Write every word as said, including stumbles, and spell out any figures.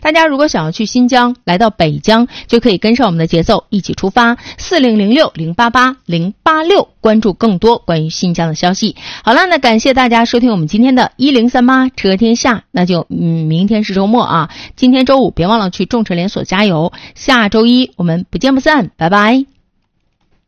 大家如果想要去新疆，来到北疆，就可以跟上我们的节奏，一起出发。四零零六零八八零八六，关注更多关于新疆的消息。好了，那感谢大家收听我们今天的一零三八车天下，那就嗯，明天是周末啊，今天周五别忘了去众诚连锁加油，下周一我们不见不散，拜拜。